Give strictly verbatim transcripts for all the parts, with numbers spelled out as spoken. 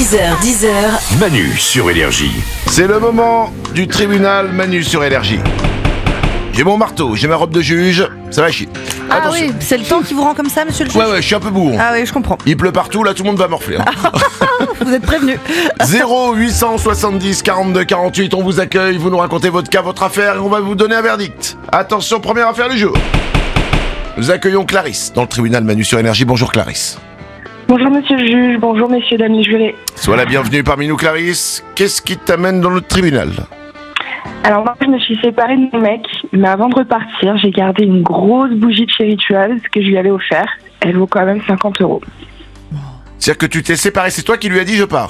six heures dix. Manu sur Énergie. C'est le moment du tribunal Manu sur Énergie. J'ai mon marteau, j'ai ma robe de juge, ça va chier. Ah Attention. oui, c'est le temps qui vous rend comme ça, monsieur le juge. Ouais, ouais, je suis un peu bourron. Ah oui, je comprends. Il pleut partout, là tout le monde va morfler. Hein. Vous êtes prévenus. zéro huit cent soixante-dix quarante-deux quarante-huit, on vous accueille, vous nous racontez votre cas, votre affaire et on va vous donner un verdict. Attention, première affaire du jour. Nous accueillons Clarisse dans le tribunal Manu sur Énergie. Bonjour Clarisse. Bonjour monsieur le juge, bonjour messieurs, dames les jurés. Sois la bienvenue parmi nous Clarisse. Qu'est-ce qui t'amène dans le tribunal ? Alors moi je me suis séparée de mon mec, mais avant de repartir, j'ai gardé une grosse bougie de chez Rituals que je lui avais offert. Elle vaut quand même cinquante euros. C'est-à-dire que tu t'es séparé, c'est toi qui lui as dit je pars ?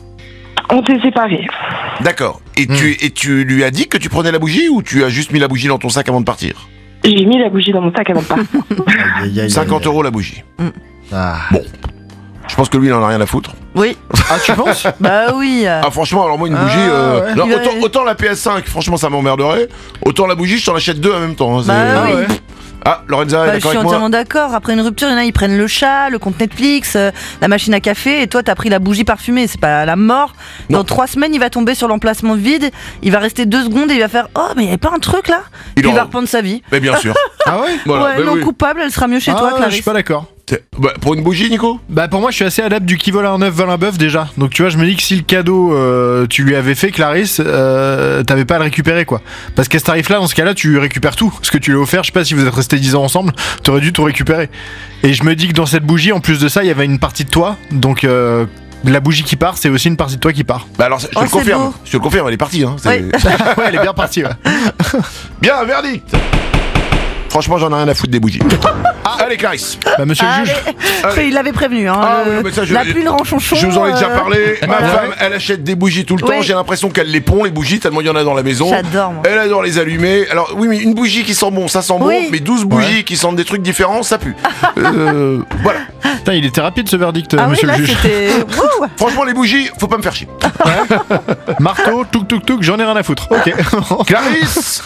On s'est séparés. D'accord. Et, mmh. tu, et tu lui as dit que tu prenais la bougie ou tu as juste mis la bougie dans ton sac avant de partir ? J'ai mis la bougie dans mon sac avant de partir. Aïe, aïe, cinquante aïe, aïe. euros la bougie. Mm. Ah. Bon. Je pense que lui, il en a rien à foutre. Oui. Ah, tu penses? Bah oui. Ah, franchement, alors moi, une Ah, bougie. Euh... ouais. non, Il va- autant, autant la P S cinq, franchement, ça m'emmerderait. Autant la bougie, je t'en achète deux en même temps. hein, c'est- Bah Ah oui. ouais. Ah, Lorenza est Bah, je d'accord suis avec moi. entièrement d'accord. Après une rupture, il y en a, ils prennent le chat, le compte Netflix, euh, la machine à café, et toi, t'as pris la bougie parfumée. C'est pas la mort. Dans Non. trois semaines, il va tomber sur l'emplacement vide. Il va rester deux secondes et il va faire oh, mais il y avait pas un truc là. Il Puis il aura- va reprendre sa vie. Mais bien sûr. Ah ouais? Voilà, ouais, bah non oui. coupable, elle sera mieux chez Ah, toi, je Clarisse. suis pas d'accord. T'es- bah, pour une bougie, Nico ? Bah pour moi je suis assez adepte du qui vole un œuf vole un bœuf déjà. Donc tu vois je me dis que si le cadeau euh, tu lui avais fait Clarisse, euh, t'avais pas à le récupérer quoi. Parce qu'à ce tarif là dans ce cas là tu récupères tout. Ce que tu lui as offert, je sais pas si vous êtes restés dix ans ensemble, t'aurais dû tout récupérer. Et je me dis que dans cette bougie en plus de ça il y avait une partie de toi. Donc euh, la bougie qui part c'est aussi une partie de toi qui part. Bah alors, je te Oh, le c'est confirme. beau. Je te le confirme, elle est partie. Hein. C'est- Oui. Ouais elle est bien partie ouais. Bien, verdict. Franchement, j'en ai rien à foutre des bougies. Ah, allez, Clarisse. Bah monsieur le juge. Allez. Il l'avait prévenu. Hein, Ah, le- oui, mais ça, je- la pluie, le ranchonchon. Je vous en ai déjà euh, parlé. Ma Ouais. femme, elle achète des bougies tout le temps. Oui. J'ai l'impression qu'elle les pond, les bougies, tellement il y en a dans la maison. J'adore, moi. Elle adore les allumer. Alors, oui, mais une bougie qui sent bon, ça sent Oui. bon. Mais douze bougies qui sentent des trucs différents, ça pue. Euh, voilà. Putain il était rapide ce verdict Ah oui, monsieur là le juge. c'était. Wouh. Franchement, les bougies, faut pas me faire chier. Marteau, touk touk touk, j'en ai rien à foutre. Ok. Clarisse,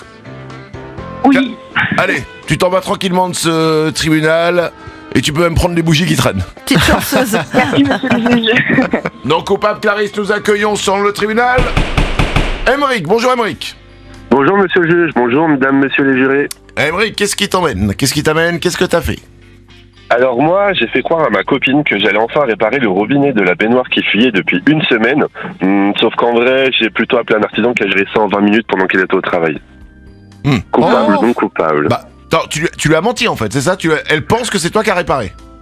Oui. allez, tu t'en vas tranquillement de ce tribunal. Et tu peux même prendre les bougies qui traînent. Petite chanceuse. Merci monsieur le juge. Non coupable, Clarisse, nous accueillons sur le tribunal Émeric. Bonjour Émeric. Bonjour monsieur le juge, bonjour mesdames, messieurs les jurés. Émeric, qu'est-ce qui t'emmène ? Qu'est-ce qui t'amène ? Qu'est-ce que t'as fait ? Alors moi, j'ai fait croire à ma copine que j'allais enfin réparer le robinet de la baignoire qui fuyait depuis une semaine. Hum, sauf qu'en vrai, j'ai plutôt appelé un artisan qui a géré ça en vingt minutes pendant qu'il était au travail. Hmm. Coupable, Oh. non coupable. Bah, attends, tu, lui- tu lui as menti en fait, c'est ça tu, lui as- Elle pense que c'est toi qui as réparé.